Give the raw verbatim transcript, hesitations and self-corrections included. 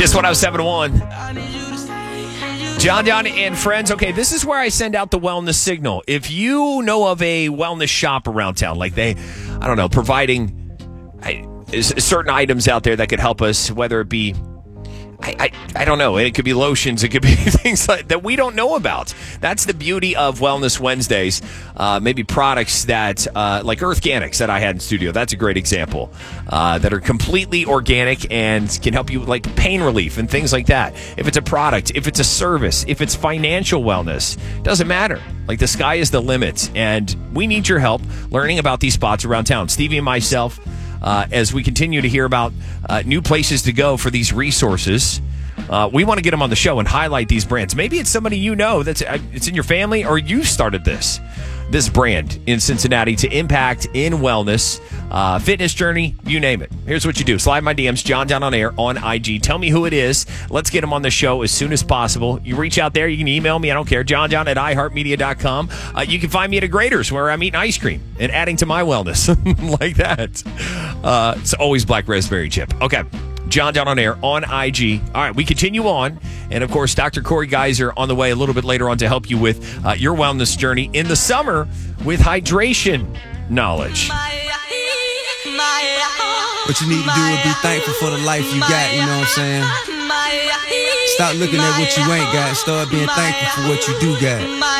Kiss one oh seven point one. John John and friends. Okay, this is where I send out the wellness signal. If you know of a wellness shop around town, like they, I don't know, providing I, certain items out there that could help us, whether it be, I, I, I don't know, it could be lotions, it could be things like that we don't know about. That's the beauty of Wellness Wednesdays. Uh, maybe products that, uh, like Earthganics that I had in studio. That's a great example. Uh, that are completely organic and can help you like pain relief and things like that. If it's a product, if it's a service, if it's financial wellness, doesn't matter. Like the sky is the limit, and we need your help learning about these spots around town. Stevie and myself, Uh, as we continue to hear about uh, new places to go for these resources, uh, we want to get them on the show and highlight these brands. Maybe it's somebody you know that's uh, it's in your family, or you started this this brand in Cincinnati to impact in wellness, uh, fitness journey, you name it. Here's what you do. Slide my D Ms, John John on Air on I G. Tell me who it is. Let's get them on the show as soon as possible. You reach out there. You can email me. I don't care. John John at i heart media dot com. Uh, you can find me at a Grader's where I'm eating ice cream and adding to my wellness like that. Uh, it's always black raspberry chip. Okay. John John on Air on I G. All right, we continue on. And, of course, Doctor Corey Geiser on the way a little bit later on to help you with uh, your wellness journey in the summer with hydration knowledge. What you need to do is be thankful for the life you got, you know what I'm saying? Stop looking at what you ain't got. Start being thankful for what you do got.